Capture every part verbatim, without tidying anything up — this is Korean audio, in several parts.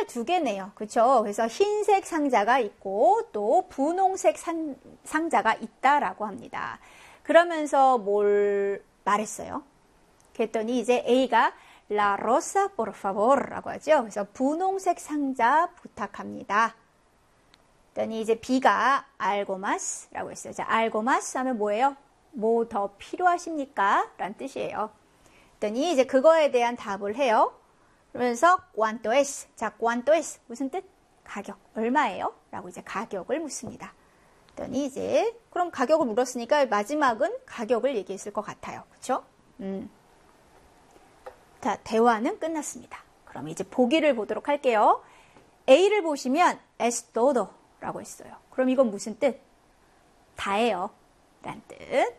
상자를 두 개네요. 그쵸? 그래서 흰색 상자가 있고 또 분홍색 상, 상자가 있다라고 합니다. 그러면서 뭘 말했어요? 그랬더니 이제 A가 La rosa por favor 라고 하죠. 그래서 분홍색 상자 부탁합니다. 그랬더니 이제 B가 algo más 라고 했어요. 자, algo más 하면 뭐예요? 뭐 더 필요하십니까? 라는 뜻이에요. 그랬더니 이제 그거에 대한 답을 해요. 그러면서 cuánto es. 자, cuánto es. 무슨 뜻? 가격. 얼마예요? 라고 이제 가격을 묻습니다. 그랬더니 이제 그럼 가격을 물었으니까 마지막은 가격을 얘기했을 것 같아요. 그쵸? 음. 자, 대화는 끝났습니다. 그럼 이제 보기를 보도록 할게요. A를 보시면 es todo 라고 했어요. 그럼 이건 무슨 뜻? 다예요. 라는 뜻.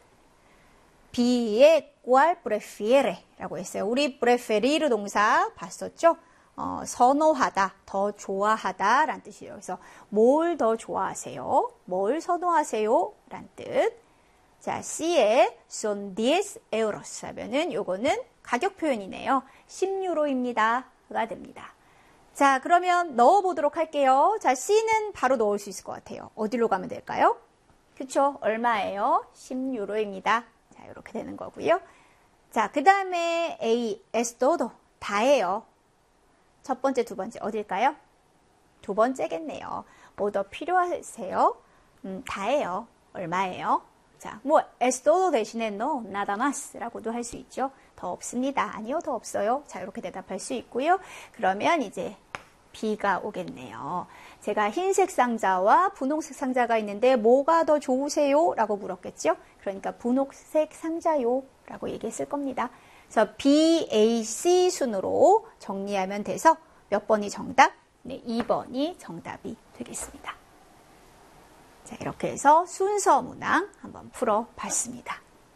B의 cuál prefiere 라고 했어요. 우리 preferir 동사 봤었죠? 어, 선호하다, 더 좋아하다 라는 뜻이에요. 그래서 뭘 더 좋아하세요? 뭘 선호하세요? 라는 뜻. 자, C에 son diez euros 하면은 요거는 가격 표현이네요. 십 유로입니다. 가 됩니다. 자, 그러면 넣어보도록 할게요. 자, C는 바로 넣을 수 있을 것 같아요. 어디로 가면 될까요? 그쵸? 얼마예요? 십 유로입니다. 자, 이렇게 되는 거고요. 자, 그 다음에 A, es todo. 다예요. 첫 번째, 두 번째 어딜까요? 두 번째겠네요. 뭐 더 필요하세요? 음, 다예요. 얼마예요? 자, 뭐 es todo 대신에 no, nada más 라고도 할 수 있죠. 더 없습니다. 아니요, 더 없어요. 자, 이렇게 대답할 수 있고요. 그러면 이제 B가 오겠네요. 제가 흰색 상자와 분홍색 상자가 있는데 뭐가 더 좋으세요? 라고 물었겠죠. 그러니까 분홍색 상자요 라고 얘기했을 겁니다. 그래서 B, A, C 순으로 정리하면 돼서 몇 번이 정답? 네, 이 번이 정답이 되겠습니다. 자, 이렇게 해서 순서 문항 한번 풀어봤습니다.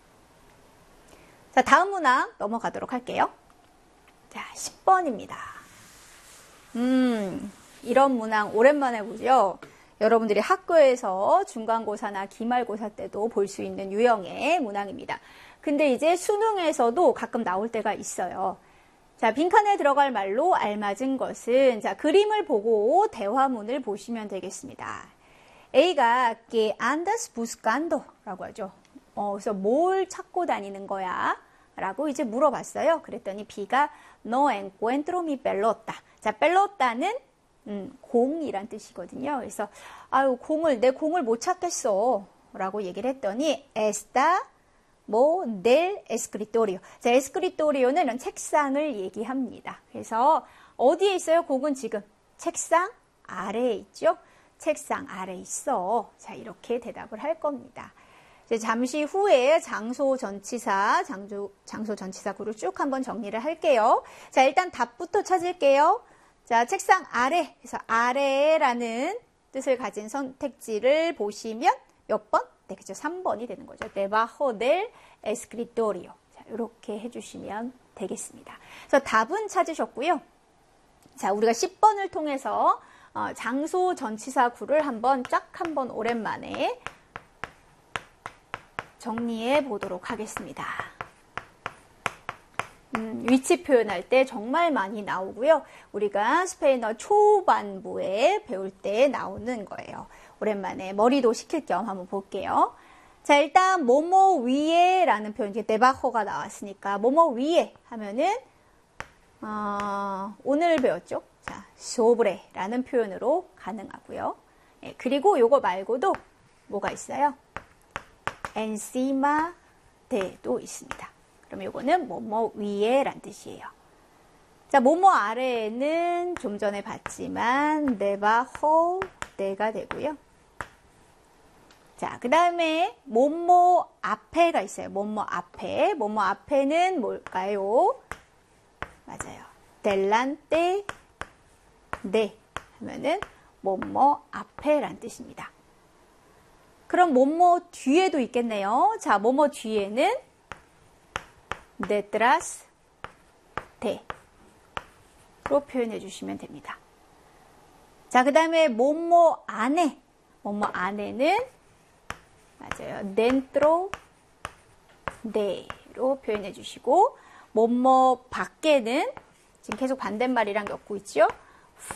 자, 다음 문항 넘어가도록 할게요. 자, 십 번입니다. 음, 이런 문항 오랜만에 보죠. 여러분들이 학교에서 중간고사나 기말고사 때도 볼 수 있는 유형의 문항입니다. 근데 이제 수능에서도 가끔 나올 때가 있어요. 자, 빈칸에 들어갈 말로 알맞은 것은, 자, 그림을 보고 대화문을 보시면 되겠습니다. A가 que andas buscando 라고 하죠. 어, 그래서 뭘 찾고 다니는 거야? 라고 이제 물어봤어요. 그랬더니 B가 no encuentro mi pelota. 자, pelota는 음, 공이란 뜻이거든요. 그래서 아유, 공을 내 공을 못 찾겠어 라고 얘기를 했더니 está 뭐 del escritorio. 자, escritorio는 이런 책상을 얘기합니다. 그래서 어디에 있어요? 공은 지금 책상 아래에 있죠. 책상 아래 있어. 자, 이렇게 대답을 할 겁니다. 이제 잠시 후에 장소 전치사, 장소, 장소 전치사 구를 쭉 한번 정리를 할게요. 자, 일단 답부터 찾을게요. 자, 책상 아래, 그래서 아래라는 뜻을 가진 선택지를 보시면 몇 번? 네, 그죠. 삼 번이 되는 거죠. debajo del escritorio. 자, 이렇게 해주시면 되겠습니다. 그래서 답은 찾으셨고요. 자, 우리가 십 번을 통해서 어, 장소 전치사 구를 한번 쫙 한번 오랜만에 정리해 보도록 하겠습니다. 음, 위치 표현할 때 정말 많이 나오고요. 우리가 스페인어 초반부에 배울 때 나오는 거예요. 오랜만에 머리도 식힐 겸 한번 볼게요. 자, 일단 뭐뭐 위에 라는 표현, 이제 debajo가 나왔으니까 뭐뭐 위에 하면은 어, 오늘 배웠죠? 자, sobre 라는 표현으로 가능하고요. 예, 그리고 요거 말고도 뭐가 있어요? encima de도 있습니다. 그럼 요거는 뭐뭐 위에 란 뜻이에요. 자, 뭐뭐 아래에는 좀 전에 봤지만 debajo de가 되고요. 자, 그 다음에 뭐뭐 앞에가 있어요. 뭐뭐 앞에. 뭐뭐 앞에는 뭘까요? 맞아요. delante de 하면은 뭐뭐 앞에란 뜻입니다. 그럼 뭐뭐 뒤에도 있겠네요. 자, 뭐뭐 뒤에는 detrás de로 표현해 주시면 됩니다. 자, 그 다음에 뭐뭐 안에, 뭐뭐 안에는 맞아요. dentro de로 표현해 주시고, 뭐뭐 밖에는 지금 계속 반대말이랑 엮고 있죠.